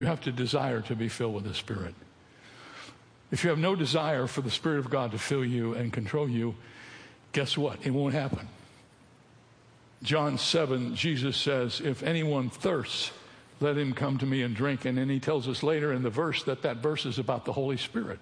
You have to desire to be filled with the Spirit. If you have no desire for the Spirit of God to fill you and control you, guess what? It won't happen. John 7, Jesus says, if anyone thirsts, let him come to me and drink. And then he tells us later in the verse that verse is about the Holy Spirit.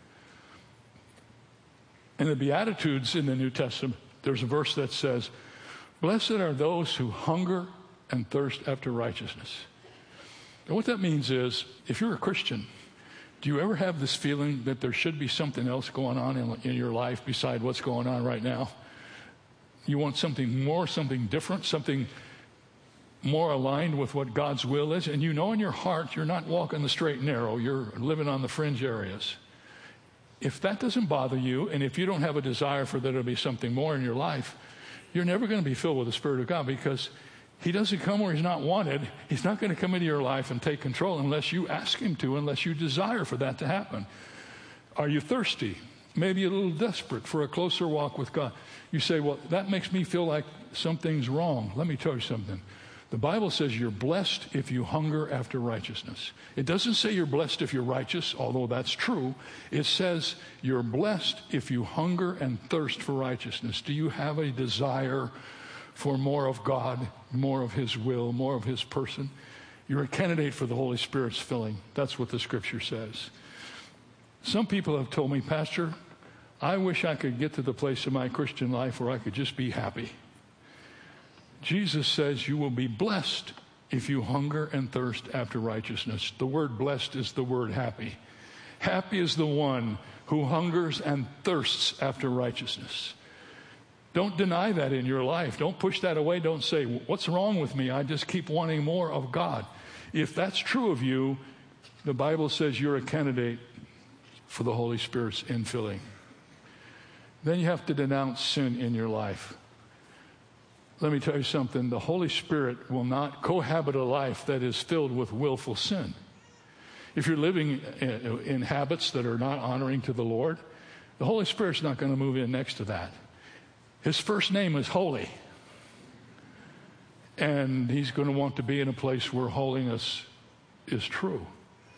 In the Beatitudes in the New Testament, there's a verse that says, blessed are those who hunger and thirst after righteousness. And what that means is, if you're a Christian, do you ever have this feeling that there should be something else going on in your life beside what's going on right now? You want something more, something different, something more aligned with what God's will is, and you know in your heart you're not walking the straight and narrow, you're living on the fringe areas. If that doesn't bother you, and if you don't have a desire for there to be something more in your life, you're never going to be filled with the Spirit of God, because He doesn't come where He's not wanted. He's not going to come into your life and take control unless you ask Him to, unless you desire for that to happen. Are you thirsty? Maybe a little desperate for a closer walk with God. You say, well, that makes me feel like something's wrong. Let me tell you something. The Bible says you're blessed if you hunger after righteousness. It doesn't say you're blessed if you're righteous, although that's true. It says you're blessed if you hunger and thirst for righteousness. Do you have a desire for more of God, more of His will, more of His person? You're a candidate for the Holy Spirit's filling. That's what the Scripture says. Some people have told me, Pastor, I wish I could get to the place in my Christian life where I could just be happy. Jesus says you will be blessed if you hunger and thirst after righteousness. The word blessed is the word happy. Happy is the one who hungers and thirsts after righteousness. Don't deny that in your life. Don't push that away. Don't say, what's wrong with me? I just keep wanting more of God. If that's true of you, the Bible says you're a candidate for the Holy Spirit's infilling. Then you have to denounce sin in your life. Let me tell you something. The Holy Spirit will not cohabit a life that is filled with willful sin. If you're living in habits that are not honoring to the Lord, the Holy Spirit's not going to move in next to that. His first name is holy. And He's going to want to be in a place where holiness is true.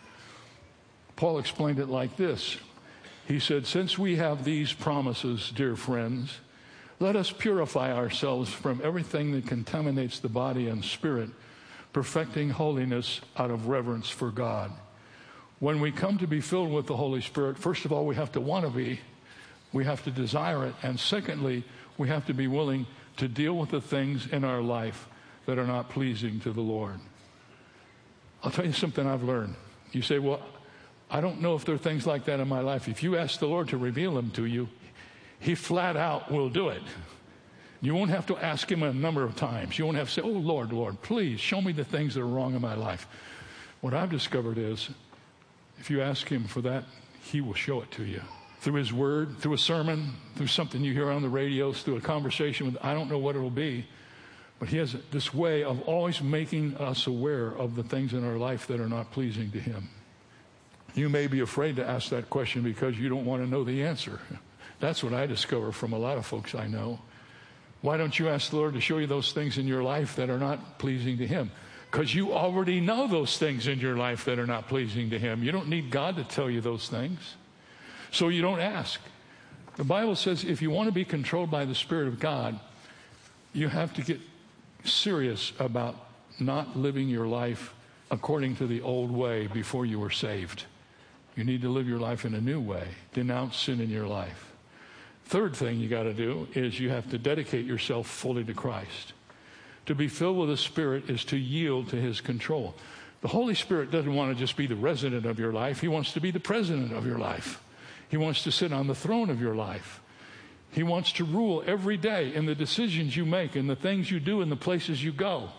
Paul explained it like this. He said, since we have these promises, dear friends, let us purify ourselves from everything that contaminates the body and spirit, perfecting holiness out of reverence for God. When we come to be filled with the Holy Spirit, first of all, we have to want to be. We have to desire it. And secondly, we have to be willing to deal with the things in our life that are not pleasing to the Lord. I'll tell you something I've learned. You say, well, I don't know if there are things like that in my life. If you ask the Lord to reveal them to you, He flat out will do it. You won't have to ask Him a number of times. You won't have to say, oh, Lord, please show me the things that are wrong in my life. What I've discovered is, if you ask Him for that, He will show it to you. Through His Word, through a sermon, through something you hear on the radio, through a conversation with, I don't know what it will be, but He has this way of always making us aware of the things in our life that are not pleasing to Him. You may be afraid to ask that question because you don't want to know the answer. That's what I discover from a lot of folks I know. Why don't you ask the Lord to show you those things in your life that are not pleasing to Him? Because you already know those things in your life that are not pleasing to Him. You don't need God to tell you those things. So you don't ask. The Bible says if you want to be controlled by the Spirit of God, you have to get serious about not living your life according to the old way before you were saved. You need to live your life in a new way. Denounce sin in your life. Third thing you got to do is you have to dedicate yourself fully to Christ. To be filled with the Spirit is to yield to His control. The Holy Spirit doesn't want to just be the resident of your life. He wants to be the president of your life. He wants to sit on the throne of your life. He wants to rule every day in the decisions you make, in the things you do, in the places you go.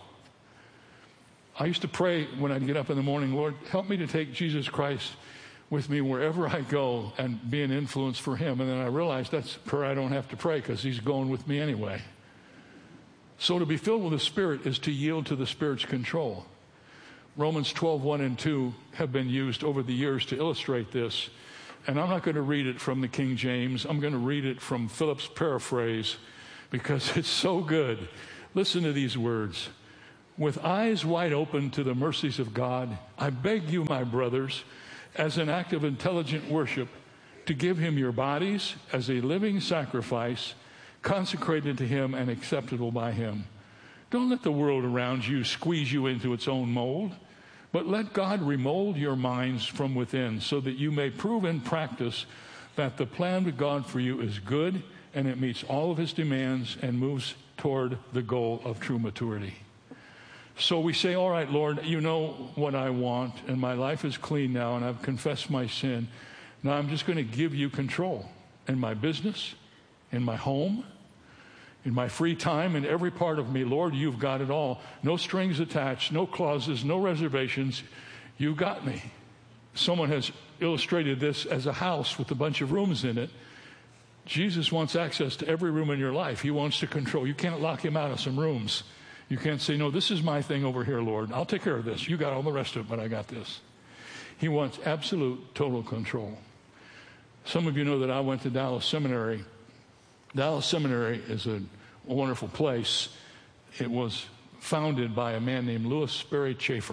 I used to pray when I'd get up in the morning, Lord, help me to take Jesus Christ with me wherever I go and be an influence for Him. And then I realized that's a prayer I don't have to pray because He's going with me anyway. So to be filled with the Spirit is to yield to the Spirit's control. Romans 12:1 and 2 have been used over the years to illustrate this. And I'm not going to read it from the King James. I'm going to read it from Philip's paraphrase because it's so good. Listen to these words. with eyes wide open to the mercies of God, I beg you, my brothers, as an act of intelligent worship, to give him your bodies as a living sacrifice, consecrated to him and acceptable by him. Don't let the world around you squeeze you into its own mold, but let God remold your minds from within so that you may prove in practice that the plan of God for you is good and it meets all of his demands and moves toward the goal of true maturity. So we say, all right, Lord, you know what I want, and my life is clean now, and I've confessed my sin. Now I'm just going to give you control in my business, in my home, in my free time, in every part of me. Lord, you've got it all. No strings attached, no clauses, no reservations. You got me. Someone has illustrated this as a house with a bunch of rooms in it. Jesus wants access to every room in your life. He wants to control. You can't lock him out of some rooms. You can't say, no, this is my thing over here, Lord. I'll take care of this. You got all the rest of it, but I got this. He wants absolute, total control. Some of you know that I went to Dallas Seminary. Dallas Seminary is a wonderful place. It was founded by a man named Lewis Sperry Chafer.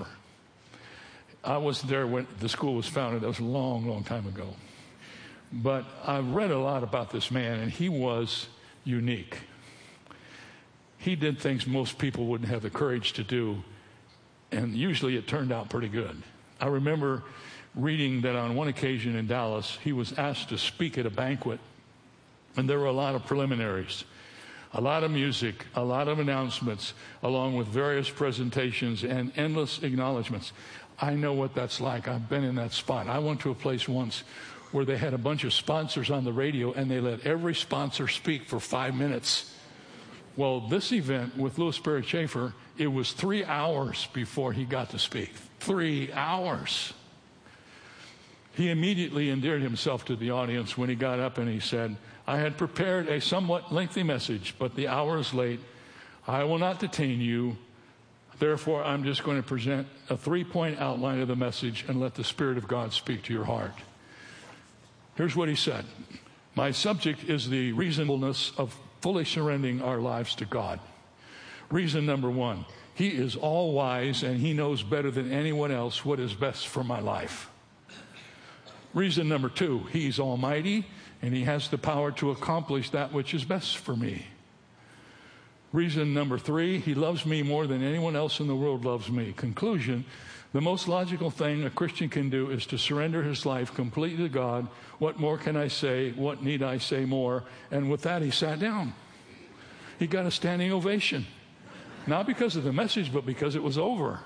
I wasn't there when the school was founded. That was a long, long time ago. But I've read a lot about this man, and he was unique. He did things most people wouldn't have the courage to do, and usually it turned out pretty good. I remember reading that on one occasion in Dallas, he was asked to speak at a banquet, and there were a lot of preliminaries, a lot of music, a lot of announcements, along with various presentations and endless acknowledgments. I know what that's like. I've been in that spot. I went to a place once where they had a bunch of sponsors on the radio, and they let every sponsor speak for 5 minutes. Well, this event with Lewis Sperry Chafer, it was 3 hours before he got to speak. 3 hours. He immediately endeared himself to the audience when he got up and he said, I had prepared a somewhat lengthy message, but the hour is late. I will not detain you. Therefore, I'm just going to present a 3-point outline of the message and let the Spirit of God speak to your heart. Here's what he said. My subject is the reasonableness of fully surrendering our lives to God. Reason number 1, he is all wise and he knows better than anyone else what is best for my life. Reason number 2, he's almighty and he has the power to accomplish that which is best for me. Reason number 3, he loves me more than anyone else in the world loves me. Conclusion, the most logical thing a Christian can do is to surrender his life completely to God. What more can I say? What need I say more? And with that, he sat down. He got a standing ovation. Not because of the message, but because it was over.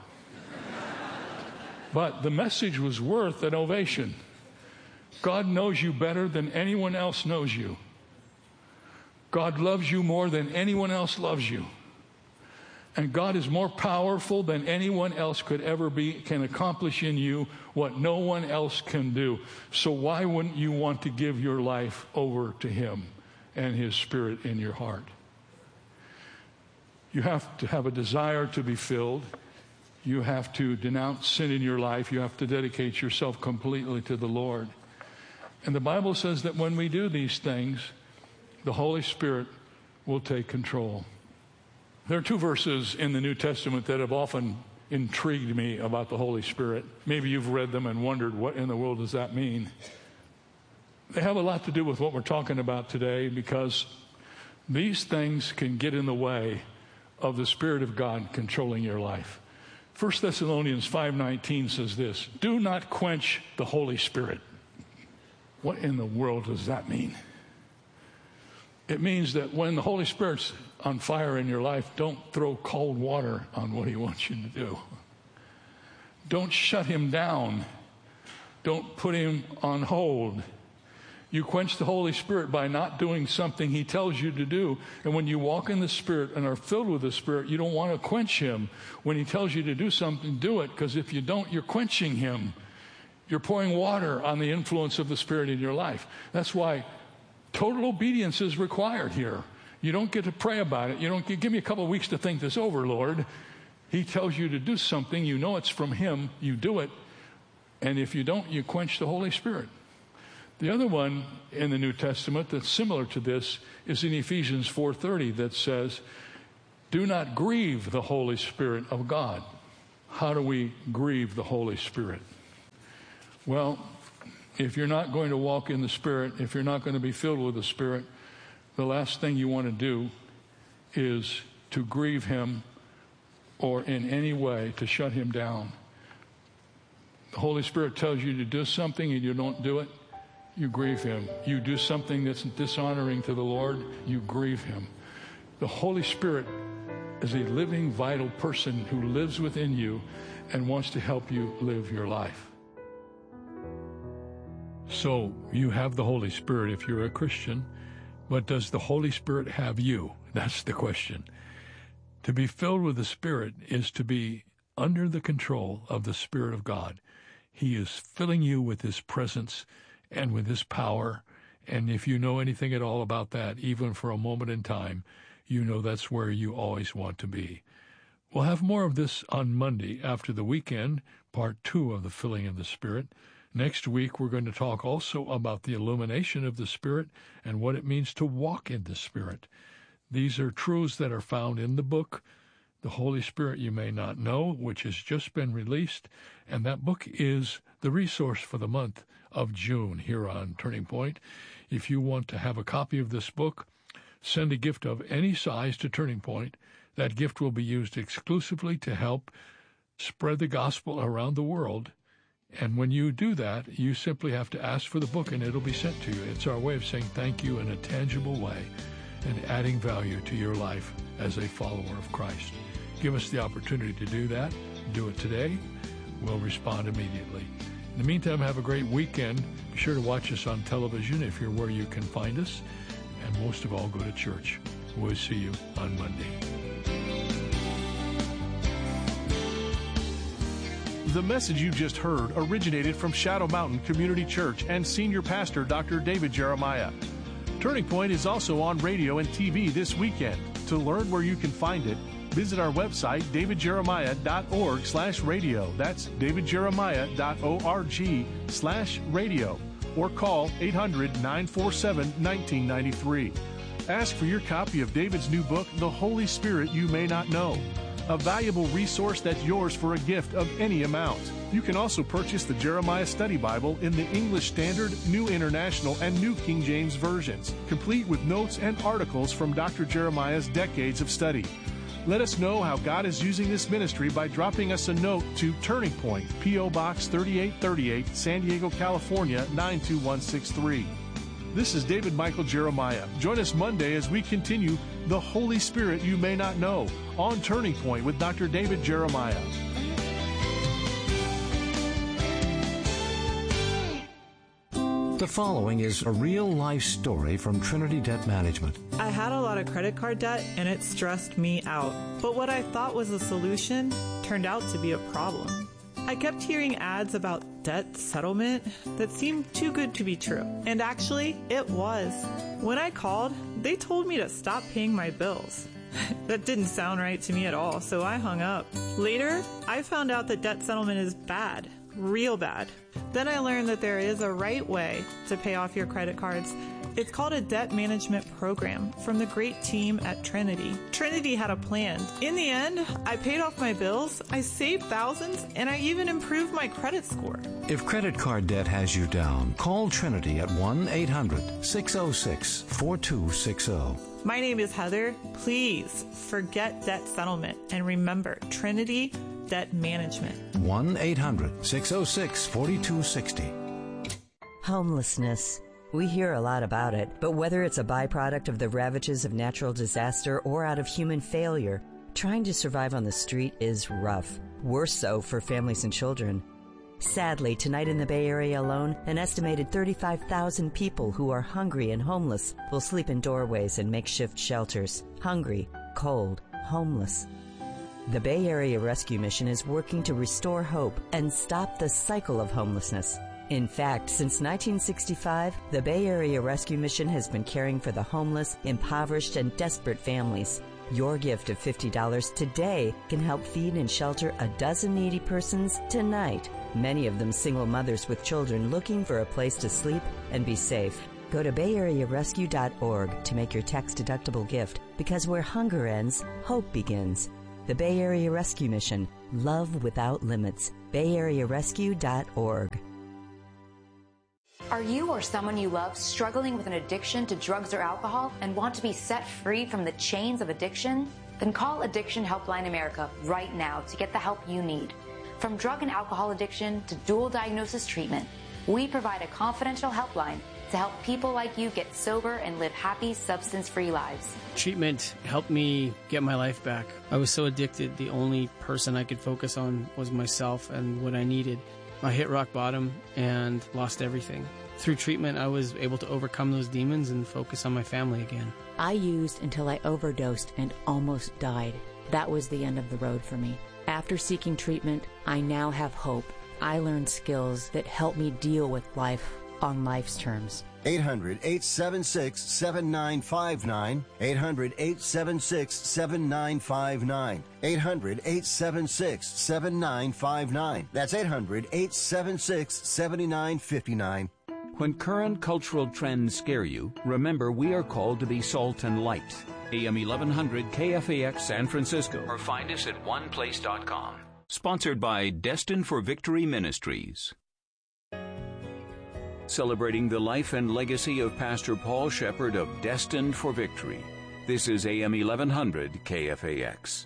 But the message was worth an ovation. God knows you better than anyone else knows you. God loves you more than anyone else loves you. And God is more powerful than anyone else could ever be, can accomplish in you what no one else can do. So why wouldn't you want to give your life over to him and his Spirit in your heart? You have to have a desire to be filled. You have to denounce sin in your life. You have to dedicate yourself completely to the Lord. And the Bible says that when we do these things, the Holy Spirit will take control. There are 2 verses in the New Testament that have often intrigued me about the Holy Spirit. Maybe you've read them and wondered, what in the world does that mean? They have a lot to do with what we're talking about today, because these things can get in the way of the Spirit of God controlling your life. 1 Thessalonians 5:19 says this, do not quench the Holy Spirit. What in the world does that mean? It means that when the Holy Spirit's on fire in your life, don't throw cold water on what he wants you to do. Don't shut him down. Don't put him on hold. You quench the Holy Spirit by not doing something he tells you to do. And when you walk in the Spirit and are filled with the Spirit, you don't want to quench him. When he tells you to do something, do it, because if you don't, you're quenching him. You're pouring water on the influence of the Spirit in your life. That's why total obedience is required here. You don't get to pray about it. You don't give me a couple of weeks to think this over, Lord. He tells you to do something. You know it's from him. You do it. And if you don't, you quench the Holy Spirit. The other one in the New Testament that's similar to this is in Ephesians 4:30 that says, Do not grieve the Holy Spirit of God. How do we grieve the Holy Spirit? Well, if you're not going to walk in the Spirit, if you're not going to be filled with the Spirit, the last thing you want to do is to grieve Him or in any way to shut Him down. The Holy Spirit tells you to do something and you don't do it, you grieve Him. You do something that's dishonoring to the Lord, you grieve Him. The Holy Spirit is a living, vital person who lives within you and wants to help you live your life. So, you have the Holy Spirit if you're a Christian, but does the Holy Spirit have you? That's the question. To be filled with the Spirit is to be under the control of the Spirit of God. He is filling you with His presence and with His power, and if you know anything at all about that, even for a moment in time, you know that's where you always want to be. We'll have more of this on Monday after the weekend, part 2 of the filling of the Spirit. Next week, we're going to talk also about the illumination of the Spirit and what it means to walk in the Spirit. These are truths that are found in the book, The Holy Spirit You May Not Know, which has just been released, and that book is the resource for the month of June here on Turning Point. If you want to have a copy of this book, send a gift of any size to Turning Point. That gift will be used exclusively to help spread the gospel around the world. And when you do that, you simply have to ask for the book and it'll be sent to you. It's our way of saying thank you in a tangible way and adding value to your life as a follower of Christ. Give us the opportunity to do that. Do it today. We'll respond immediately. In the meantime, have a great weekend. Be sure to watch us on television if you're where you can find us. And most of all, go to church. We'll see you on Monday. The message you just heard originated from Shadow Mountain Community Church and Senior Pastor Dr. David Jeremiah. Turning Point is also on radio and TV this weekend. To learn where you can find it, visit our website, davidjeremiah.org/radio. That's davidjeremiah.org/radio. Or call 800-947-1993. Ask for your copy of David's new book, The Holy Spirit You May Not Know, a valuable resource that's yours for a gift of any amount. You can also purchase the Jeremiah Study Bible in the English Standard, New International, and New King James versions, complete with notes and articles from Dr. Jeremiah's decades of study. Let us know how God is using this ministry by dropping us a note to Turning Point, P.O. Box 3838, San Diego, California, 92163. This is David Michael Jeremiah. Join us Monday as we continue The Holy Spirit You May Not Know on Turning Point with Dr. David Jeremiah. The following is a real-life story from Trinity Debt Management. I had a lot of credit card debt, and it stressed me out. But what I thought was a solution turned out to be a problem. I kept hearing ads about debt settlement that seemed too good to be true. And actually, it was. When I called, they told me to stop paying my bills. That didn't sound right to me at all, so I hung up. Later, I found out that debt settlement is bad. Real bad. Then I learned that there is a right way to pay off your credit cards. It's called a debt management program from the great team at Trinity. Trinity had a plan. In the end, I paid off my bills, I saved thousands, and I even improved my credit score. If credit card debt has you down, call Trinity at 1-800-606-4260. My name is Heather. Please forget debt settlement and remember Trinity Debt Management. 1-800-606-4260. Homelessness. We hear a lot about it, but whether it's a byproduct of the ravages of natural disaster or out of human failure, trying to survive on the street is rough. Worse so for families and children. Sadly, tonight in the Bay Area alone, an estimated 35,000 people who are hungry and homeless will sleep in doorways and makeshift shelters. Hungry, cold, homeless. The Bay Area Rescue Mission is working to restore hope and stop the cycle of homelessness. In fact, since 1965, the Bay Area Rescue Mission has been caring for the homeless, impoverished, and desperate families. Your gift of $50 today can help feed and shelter a dozen needy persons tonight, many of them single mothers with children looking for a place to sleep and be safe. Go to BayAreaRescue.org to make your tax-deductible gift, because where hunger ends, hope begins. The Bay Area Rescue Mission. Love without limits. BayAreaRescue.org. Are you or someone you love struggling with an addiction to drugs or alcohol and want to be set free from the chains of addiction? Then call Addiction Helpline America right now to get the help you need. From drug and alcohol addiction to dual diagnosis treatment, we provide a confidential helpline to help people like you get sober and live happy, substance-free lives. Treatment helped me get my life back. I was so addicted, the only person I could focus on was myself and what I needed. I hit rock bottom and lost everything. Through treatment, I was able to overcome those demons and focus on my family again. I used until I overdosed and almost died. That was the end of the road for me. After seeking treatment, I now have hope. I learned skills that help me deal with life on life's terms. 800-876-7959. 800-876-7959. 800-876-7959. That's 800-876-7959. When current cultural trends scare you, remember we are called to be salt and light. AM 1100 KFAX San Francisco. Or find us at oneplace.com. Sponsored by Destined for Victory Ministries. Celebrating the life and legacy of Pastor Paul Shepherd of Destined for Victory. This is AM 1100 KFAX.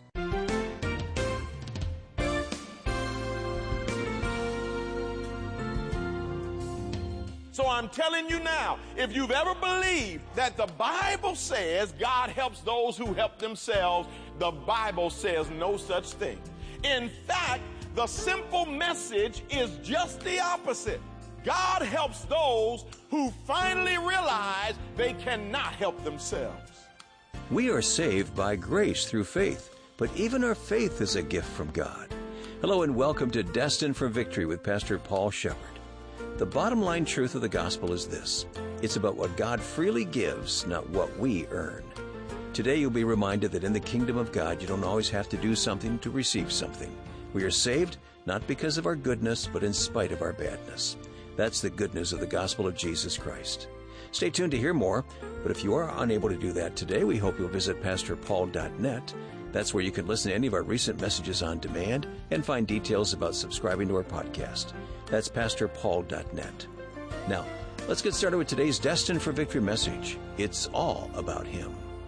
So I'm telling you now, if you've ever believed that the Bible says God helps those who help themselves, the Bible says no such thing. In fact, the simple message is just the opposite. God helps those who finally realize they cannot help themselves. We are saved by grace through faith, but even our faith is a gift from God. Hello and welcome to Destined for Victory with Pastor Paul Shepherd. The bottom line truth of the gospel is this: it's about what God freely gives, not what we earn. Today you'll be reminded that in the kingdom of God you don't always have to do something to receive something. We are saved not because of our goodness, but in spite of our badness. That's the good news of the gospel of Jesus Christ. Stay tuned to hear more, but if you are unable to do that today, we hope you'll visit pastorpaul.net. That's where you can listen to any of our recent messages on demand and find details about subscribing to our podcast. That's pastorpaul.net. Now, let's get started with today's Destined for Victory message. It's all about Him.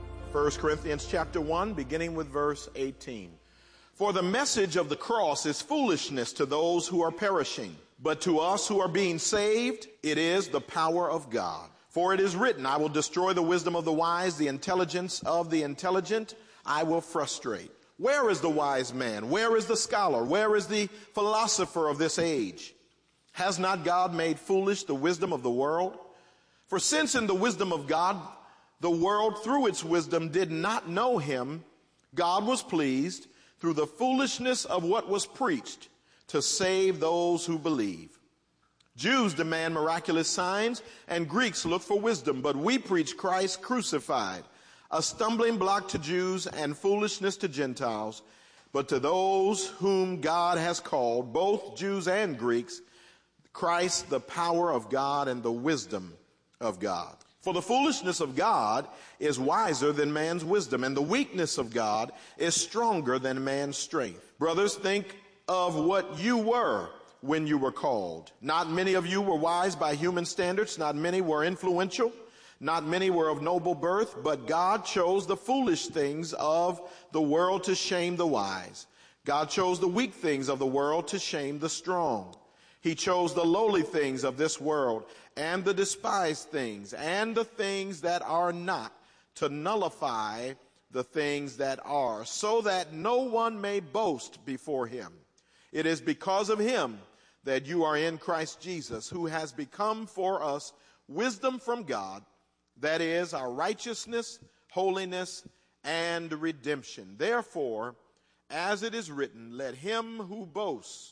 1 Corinthians chapter 1, beginning with verse 18. For the message of the cross is foolishness to those who are perishing, but to us who are being saved, it is the power of God. For it is written, I will destroy the wisdom of the wise, the intelligence of the intelligent I will frustrate. Where is the wise man? Where is the scholar? Where is the philosopher of this age? Has not God made foolish the wisdom of the world? For since in the wisdom of God, the world through its wisdom did not know Him, God was pleased through the foolishness of what was preached to save those who believe. Jews demand miraculous signs, and Greeks look for wisdom, but we preach Christ crucified, a stumbling block to Jews and foolishness to Gentiles. But to those whom God has called, both Jews and Greeks, Christ, the power of God and the wisdom of God. For the foolishness of God is wiser than man's wisdom, and the weakness of God is stronger than man's strength. Brothers, think of what you were when you were called. Not many of you were wise by human standards. Not many were influential. Not many were of noble birth. But God chose the foolish things of the world to shame the wise. God chose the weak things of the world to shame the strong. He chose the lowly things of this world and the despised things and the things that are not, to nullify the things that are, so that no one may boast before Him. It is because of Him that you are in Christ Jesus, who has become for us wisdom from God, that is, our righteousness, holiness, and redemption. Therefore, as it is written, let him who boasts,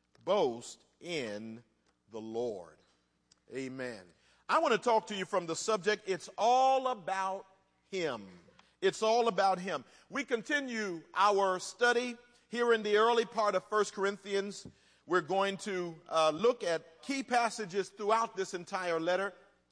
boast in the Lord. Amen. I want to talk to you from the subject, it's all about Him. It's all about Him. We continue our study here in the early part of 1 Corinthians. We're going to look at key passages throughout this entire letter.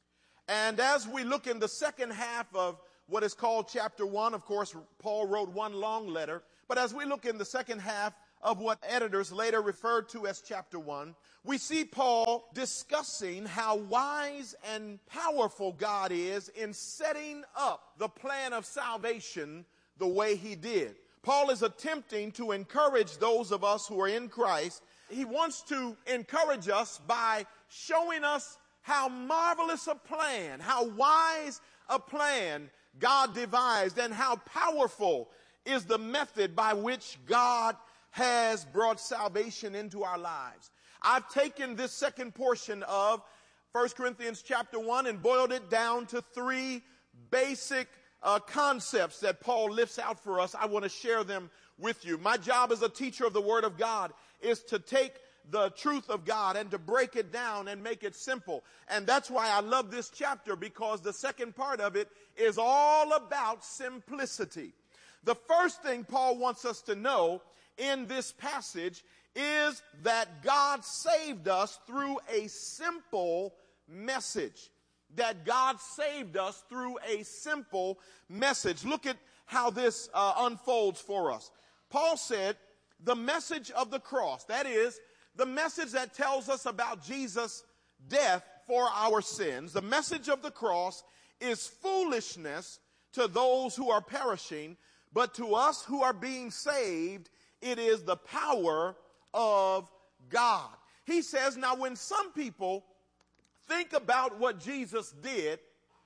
And as we look in the second half of what is called chapter 1, of course, Paul wrote one long letter. But as we look in the second half of what editors later referred to as chapter 1, we see Paul discussing how wise and powerful God is in setting up the plan of salvation the way he did. Paul is attempting to encourage those of us who are in Christ. He wants to encourage us by showing us how marvelous a plan, how wise a plan God devised, and how powerful is the method by which God has brought salvation into our lives. I've taken this second portion of 1 Corinthians chapter 1 and boiled it down to three basic concepts that Paul lifts out for us. I want to share them with you. My job as a teacher of the Word of God is to take the truth of God and to break it down and make it simple. And that's why I love this chapter, because the second part of it is all about simplicity. The first thing Paul wants us to know in this passage is that God saved us through a simple message. That God saved us through a simple message. Look at how this unfolds for us. Paul said, the message of the cross, that is, the message that tells us about Jesus' death for our sins, the message of the cross is foolishness to those who are perishing, but to us who are being saved, it is the power of God. He says, now when some people think about what Jesus did,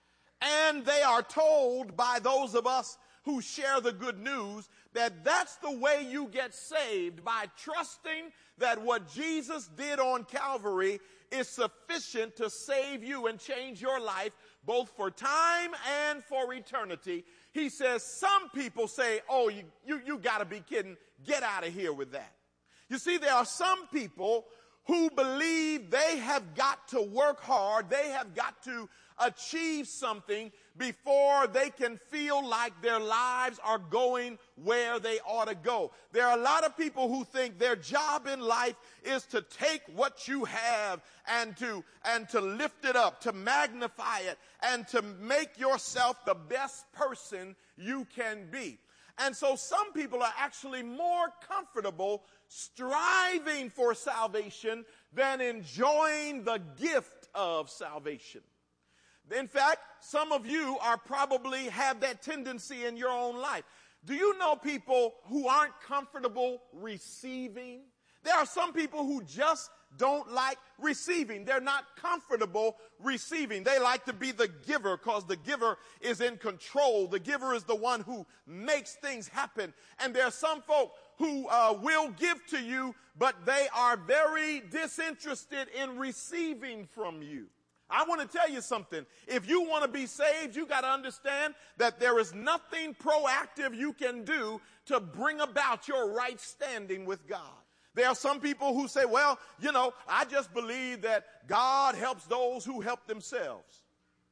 and they are told by those of us who share the good news that that's the way you get saved, by trusting that what Jesus did on Calvary is sufficient to save you and change your life, both for time and for eternity. He says, some people say, oh, you got to be kidding. Get out of here with that. You see, there are some people who believe they have got to work hard, they have got to achieve something before they can feel like their lives are going where they ought to go. There are a lot of people who think their job in life is to take what you have and to lift it up, to magnify it, and to make yourself the best person you can be. And so some people are actually more comfortable striving for salvation than enjoying the gift of salvation. In fact, some of you are probably have that tendency in your own life. Do you know people who aren't comfortable receiving? There are some people who just don't like receiving. They're not comfortable receiving. They like to be the giver because the giver is in control. The giver is the one who makes things happen. And there are some folk who will give to you, but they are very disinterested in receiving from you. I want to tell you something. If you want to be saved, you got to understand that there is nothing proactive you can do to bring about your right standing with God. There are some people who say, well, I just believe that God helps those who help themselves.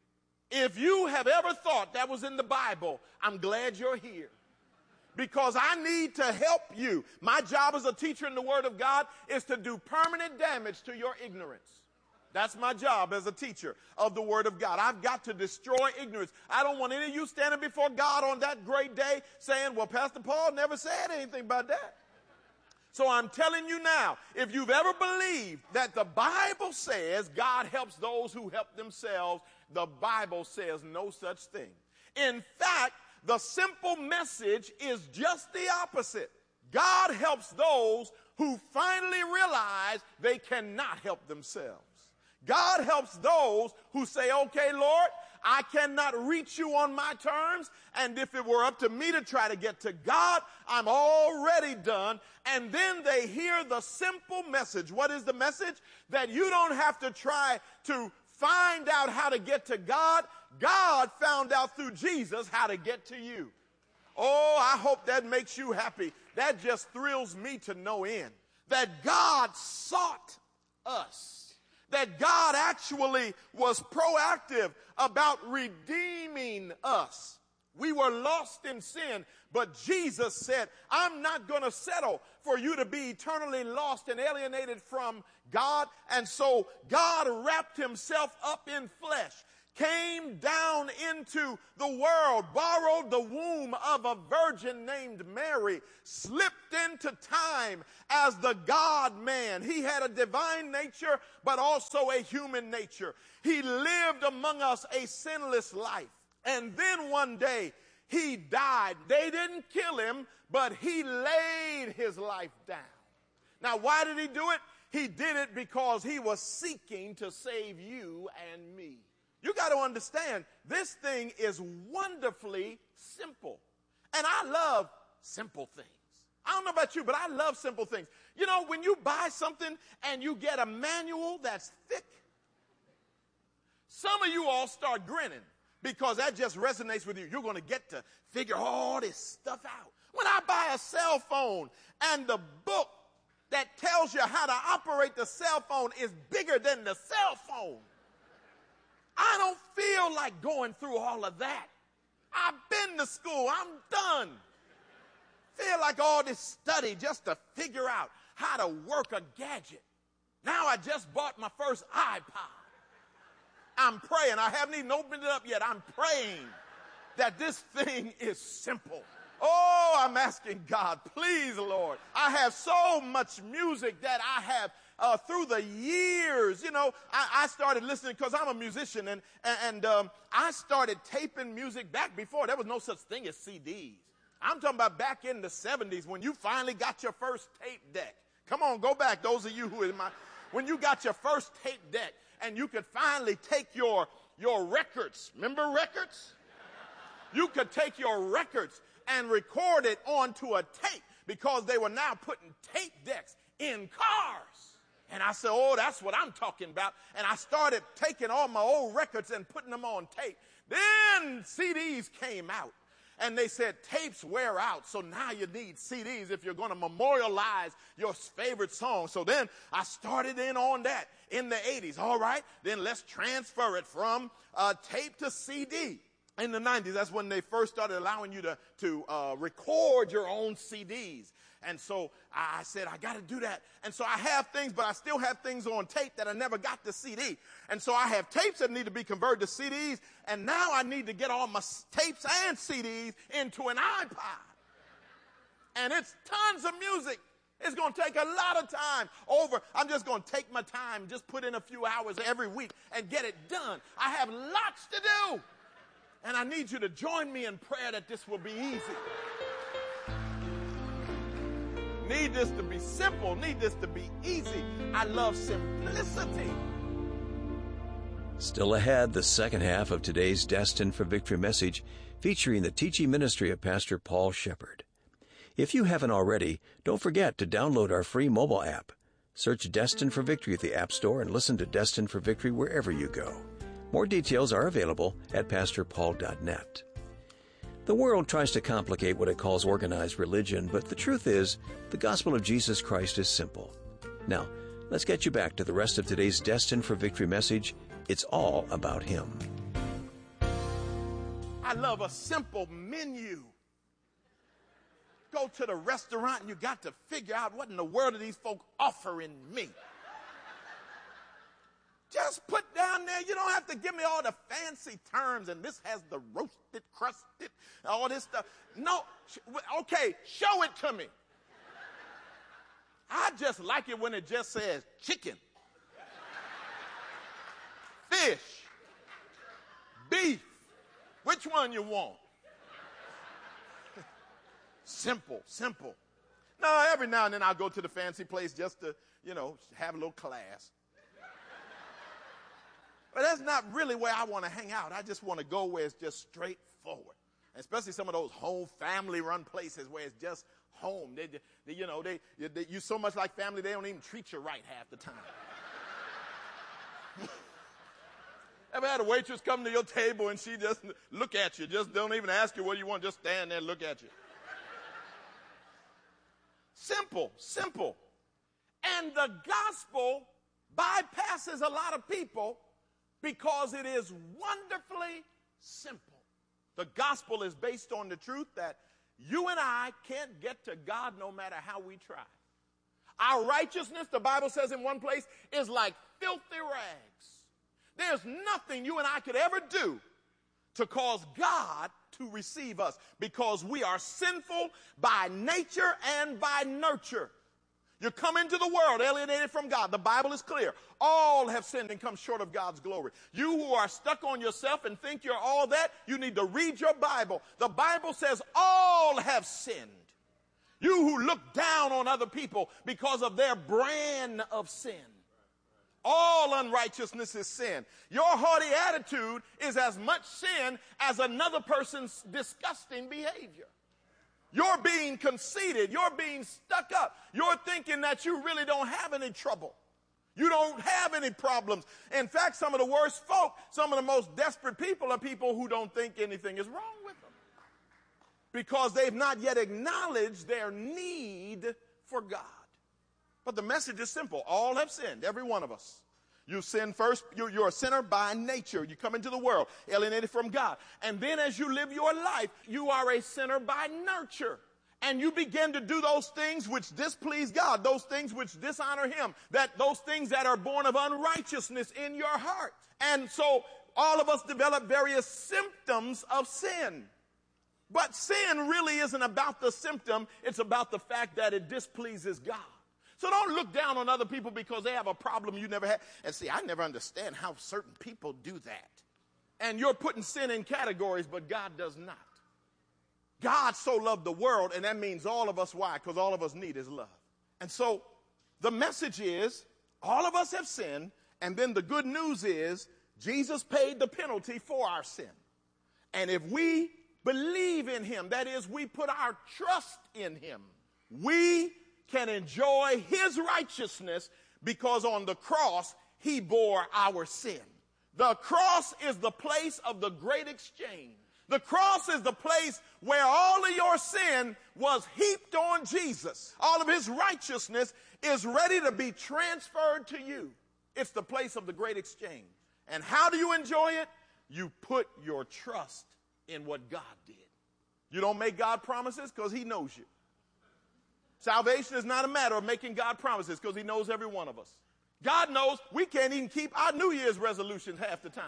If you have ever thought that was in the Bible, I'm glad you're here. Because I need to help you. My job as a teacher in the Word of God is to do permanent damage to your ignorance. That's my job as a teacher of the Word of God. I've got to destroy ignorance. I don't want any of you standing before God on that great day saying, well, Pastor Paul never said anything about that. So I'm telling you now, if you've ever believed that the Bible says God helps those who help themselves, the Bible says no such thing. In fact, the simple message is just the opposite. God helps those who finally realize they cannot help themselves. God helps those who say, okay, Lord, I cannot reach you on my terms, and if it were up to me to try to get to God, I'm already done. And then they hear the simple message. What is the message? That you don't have to try to find out how to get to God. God found out through Jesus how to get to you. Oh, I hope that makes you happy. That just thrills me to no end. That God sought us. That God actually was proactive about redeeming us. We were lost in sin, but Jesus said, I'm not going to settle for you to be eternally lost and alienated from God. And so God wrapped himself up in flesh, came down into the world, borrowed the womb of a virgin named Mary, slipped into time as the God-man. He had a divine nature, but also a human nature. He lived among us a sinless life. And then one day, he died. They didn't kill him, but he laid his life down. Now, why did he do it? He did it because he was seeking to save you and me. You got to understand, this thing is wonderfully simple. And I love simple things. I don't know about you, but I love simple things. You know, when you buy something and you get a manual that's thick, some of you all start grinning because that just resonates with you. You're going to get to figure all this stuff out. When I buy a cell phone and the book that tells you how to operate the cell phone is bigger than the cell phone, I don't feel like going through all of that. I've been to school. I'm done. Feel like all this study just to figure out how to work a gadget. Now I just bought my first iPod. I'm praying. I haven't even opened it up yet. I'm praying that this thing is simple. Oh, I'm asking God, please, Lord. I have so much music that I have through the years. You know, I started listening because I'm a musician, and I started taping music back before. There was no such thing as CDs. I'm talking about back in the 70s when you finally got your first tape deck. Come on, go back, those of you when you got your first tape deck and you could finally take your records. Remember records? You could take your records and record it onto a tape because they were now putting tape decks in cars. And I said, oh, that's what I'm talking about. And I started taking all my old records and putting them on tape. Then CDs came out. And they said tapes wear out, so now you need CDs if you're going to memorialize your favorite song. So then I started in on that in the 80s. All right, then let's transfer it from tape to CD. In the 90s, that's when they first started allowing you to record your own CDs. And so I said, I got to do that. And so I have things, but I still have things on tape that I never got to CD. And so I have tapes that need to be converted to CDs. And now I need to get all my tapes and CDs into an iPod. And it's tons of music. It's going to take a lot of time over. I'm just going to take my time, just put in a few hours every week and get it done. I have lots to do. And I need you to join me in prayer that this will be easy. Need this to be simple. Need this to be easy. I love simplicity. Still ahead, the second half of today's Destined for Victory message featuring the teaching ministry of Pastor Paul Shepherd. If you haven't already, don't forget to download our free mobile app. Search Destined for Victory at the App Store and listen to Destined for Victory wherever you go. More details are available at pastorpaul.net. The world tries to complicate what it calls organized religion, but the truth is, the gospel of Jesus Christ is simple. Now, let's get you back to the rest of today's Destined for Victory message. It's all about Him. I love a simple menu. Go to the restaurant and you got to figure out what in the world are these folk offering me. Just put down there, you don't have to give me all the fancy terms, and this has the roasted, crusted, all this stuff. No, okay, show it to me. I just like it when it just says chicken, fish, beef. Which one you want? Simple, simple. No, every now and then I'll go to the fancy place just to, have a little class. But that's not really where I want to hang out. I just want to go where it's just straightforward. Especially some of those home family-run places where it's just home. You so much like family, they don't even treat you right half the time. Ever had a waitress come to your table and she just look at you, just don't even ask you what you want, just stand there and look at you? Simple, simple. And the gospel bypasses a lot of people because it is wonderfully simple. The gospel is based on the truth that you and I can't get to God no matter how we try. Our righteousness, the Bible says in one place, is like filthy rags. There's nothing you and I could ever do to cause God to receive us, because we are sinful by nature and by nurture. You come into the world alienated from God. The Bible is clear. All have sinned and come short of God's glory. You who are stuck on yourself and think you're all that, you need to read your Bible. The Bible says all have sinned. You who look down on other people because of their brand of sin. All unrighteousness is sin. Your haughty attitude is as much sin as another person's disgusting behavior. You're being conceited. You're being stuck up. You're thinking that you really don't have any trouble. You don't have any problems. In fact, some of the worst folk, some of the most desperate people are people who don't think anything is wrong with them, because they've not yet acknowledged their need for God. But the message is simple. All have sinned, every one of us. You sin first. You're a sinner by nature. You come into the world alienated from God. And then as you live your life, you are a sinner by nurture. And you begin to do those things which displease God, those things which dishonor him, those things that are born of unrighteousness in your heart. And so all of us develop various symptoms of sin. But sin really isn't about the symptom. It's about the fact that it displeases God. So don't look down on other people because they have a problem you never had. And see, I never understand how certain people do that. And you're putting sin in categories, but God does not. God so loved the world, and that means all of us. Why? Because all of us need his love. And so the message is all of us have sinned, and then the good news is Jesus paid the penalty for our sin. And if we believe in him, that is, we put our trust in him, we can enjoy his righteousness, because on the cross he bore our sin. The cross is the place of the great exchange. The cross is the place where all of your sin was heaped on Jesus. All of his righteousness is ready to be transferred to you. It's the place of the great exchange. And how do you enjoy it? You put your trust in what God did. You don't make God promises because he knows you. Salvation is not a matter of making God promises, because he knows every one of us. God knows we can't even keep our New Year's resolutions half the time.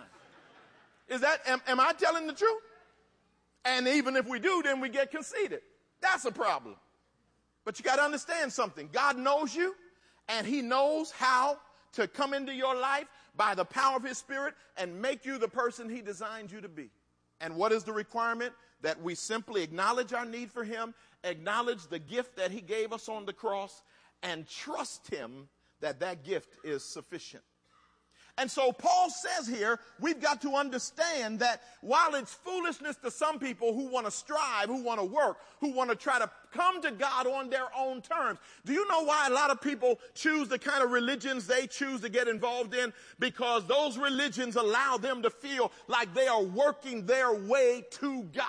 Am I telling the truth? And even if we do, then we get conceited. That's a problem. But you got to understand something. God knows you, and he knows how to come into your life by the power of his Spirit and make you the person he designed you to be. And what is the requirement? That we simply acknowledge our need for him, acknowledge the gift that he gave us on the cross, and trust him that that gift is sufficient. And so Paul says here, we've got to understand that while it's foolishness to some people who want to strive, who want to work, who want to try to come to God on their own terms. Do you know why a lot of people choose the kind of religions they choose to get involved in? Because those religions allow them to feel like they are working their way to God.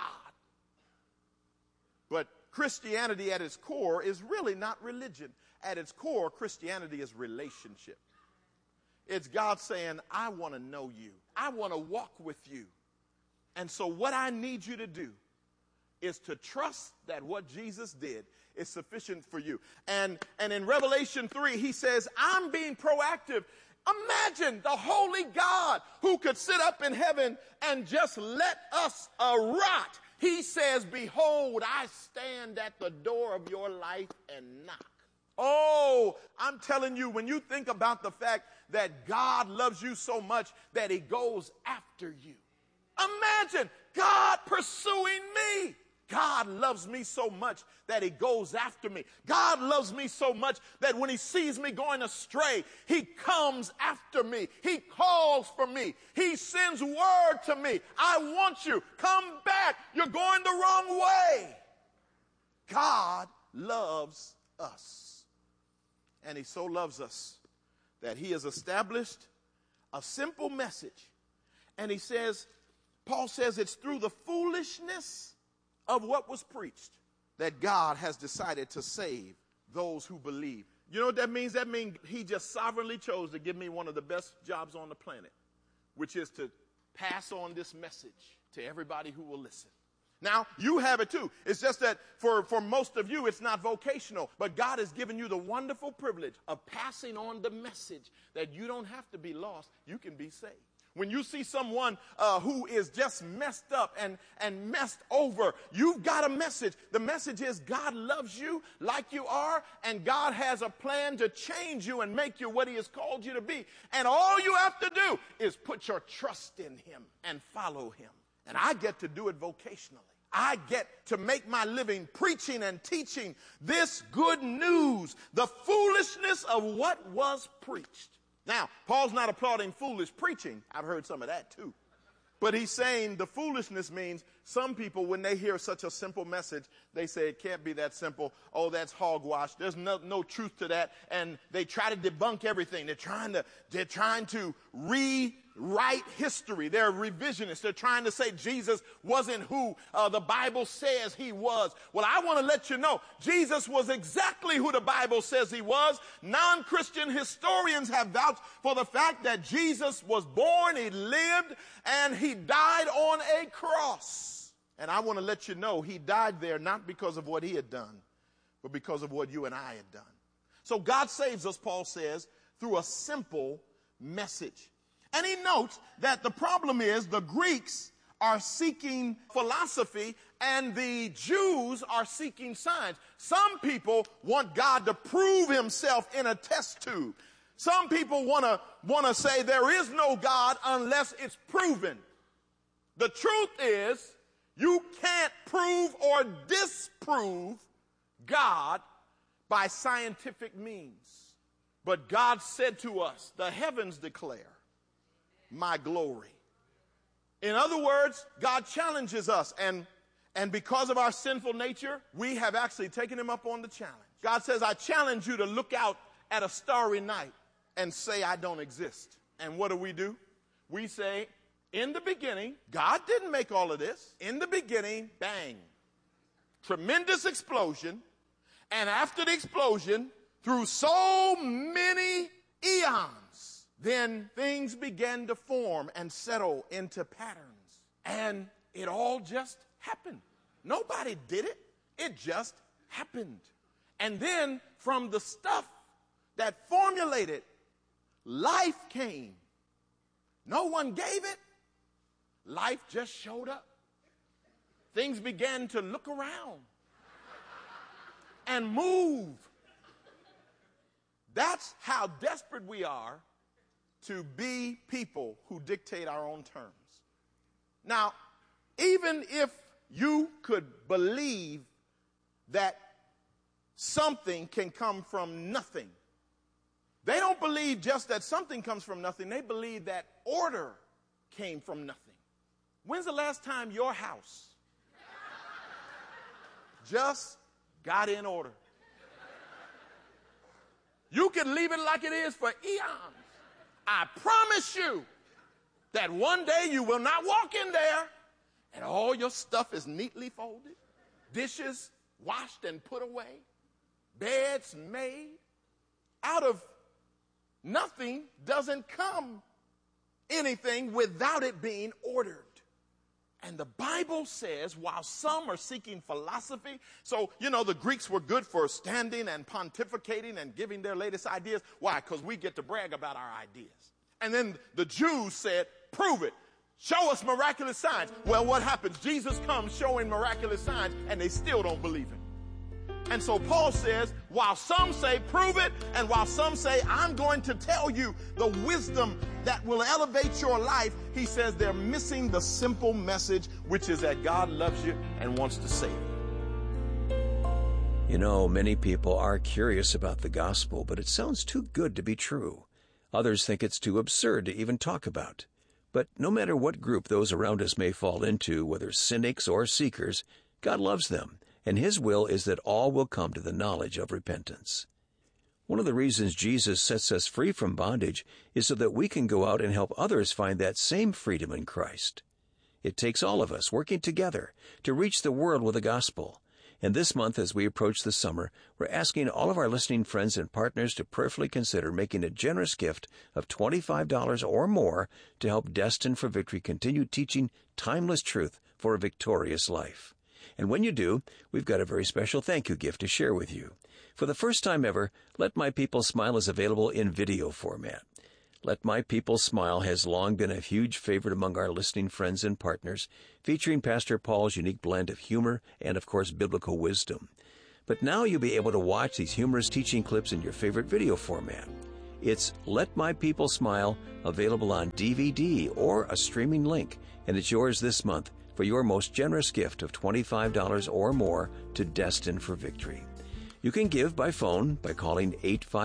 But Christianity at its core is really not religion. At its core, Christianity is relationship. It's God saying, I want to know you. I want to walk with you. And so what I need you to do is to trust that what Jesus did is sufficient for you. And in Revelation 3, he says, I'm being proactive. Imagine the holy God who could sit up in heaven and just let us rot. He says, behold, I stand at the door of your life and knock. Oh, I'm telling you, when you think about the fact that God loves you so much that he goes after you. Imagine God pursuing me. God loves me so much that he goes after me. God loves me so much that when he sees me going astray, he comes after me. He calls for me. He sends word to me. I want you. Come back. You're going the wrong way. God loves us. And he so loves us that he has established a simple message. And he says, Paul says, it's through the foolishness of what was preached that God has decided to save those who believe. You know what that means? That means he just sovereignly chose to give me one of the best jobs on the planet, which is to pass on this message to everybody who will listen. Now, you have it too. It's just that for most of you, it's not vocational. But God has given you the wonderful privilege of passing on the message that you don't have to be lost. You can be saved. When you see someone who is just messed up and messed over, you've got a message. The message is God loves you like you are, and God has a plan to change you and make you what he has called you to be. And all you have to do is put your trust in him and follow him. And I get to do it vocationally. I get to make my living preaching and teaching this good news, the foolishness of what was preached. Now, Paul's not applauding foolish preaching. I've heard some of that too. But he's saying the foolishness means some people, when they hear such a simple message, they say it can't be that simple. Oh, that's hogwash. There's no truth to that. And they try to debunk everything. They're trying to rewrite history. They're revisionists. They're trying to say Jesus wasn't who the Bible says he was. Well, I want to let you know, Jesus was exactly who the Bible says he was. Non-Christian historians have vouched for the fact that Jesus was born, he lived, and he died on a cross. And I want to let you know he died there not because of what he had done, but because of what you and I had done. So God saves us, Paul says, through a simple message. And he notes that the problem is the Greeks are seeking philosophy and the Jews are seeking signs. Some people want God to prove himself in a test tube. Some people want to say there is no God unless it's proven. The truth is, you can't prove or disprove God by scientific means. But God said to us, the heavens declare my glory. In other words, God challenges us, and because of our sinful nature, we have actually taken him up on the challenge. God says, I challenge you to look out at a starry night and say I don't exist. And what do? We say, in the beginning, God didn't make all of this. In the beginning, bang, tremendous explosion. And after the explosion, through so many eons, then things began to form and settle into patterns. And it all just happened. Nobody did it. It just happened. And then from the stuff that formulated, life came. No one gave it. Life just showed up. Things began to look around and move. That's how desperate we are to be people who dictate our own terms. Now, even if you could believe that something can come from nothing, they don't believe just that something comes from nothing. They believe that order came from nothing. When's the last time your house just got in order? You can leave it like it is for eons. I promise you that one day you will not walk in there and all your stuff is neatly folded, dishes washed and put away, beds made. Out of nothing doesn't come anything without it being ordered. And the Bible says, while some are seeking philosophy, so, the Greeks were good for standing and pontificating and giving their latest ideas. Why? Because we get to brag about our ideas. And then the Jews said, prove it. Show us miraculous signs. Well, what happens? Jesus comes showing miraculous signs, and they still don't believe him. And so Paul says, while some say, prove it, and while some say, I'm going to tell you the wisdom that will elevate your life, he says they're missing the simple message, which is that God loves you and wants to save you. Many people are curious about the gospel, but it sounds too good to be true. Others think it's too absurd to even talk about. But no matter what group those around us may fall into, whether cynics or seekers, God loves them, and his will is that all will come to the knowledge of repentance. One of the reasons Jesus sets us free from bondage is so that we can go out and help others find that same freedom in Christ. It takes all of us working together to reach the world with the gospel. And this month, as we approach the summer, we're asking all of our listening friends and partners to prayerfully consider making a generous gift of $25 or more to help Destined for Victory continue teaching timeless truth for a victorious life. And when you do, we've got a very special thank you gift to share with you. For the first time ever, Let My People Smile is available in video format. Let My People Smile has long been a huge favorite among our listening friends and partners, featuring Pastor Paul's unique blend of humor and, of course, biblical wisdom. But now you'll be able to watch these humorous teaching clips in your favorite video format. It's Let My People Smile, available on DVD or a streaming link, and it's yours this month for your most generous gift of $25 or more to Destined for Victory. You can give by phone by calling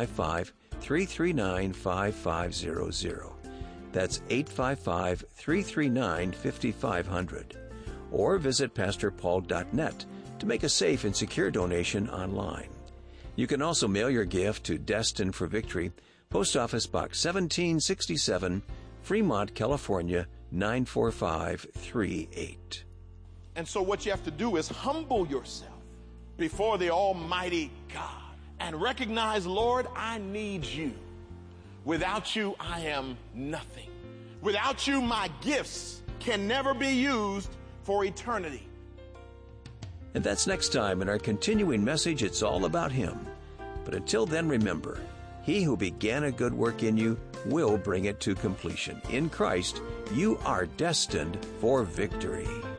855-339-5500. That's 855-339-5500. Or visit pastorpaul.net to make a safe and secure donation online. You can also mail your gift to Destined for Victory, Post Office Box 1767, Fremont, California, 94538. And so what you have to do is humble yourself before the Almighty God and recognize, Lord, I need you. Without you, I am nothing. Without you, my gifts can never be used for eternity. And that's next time in our continuing message, It's All About Him. But until then, remember, He who began a good work in you will bring it to completion. In Christ, you are destined for victory.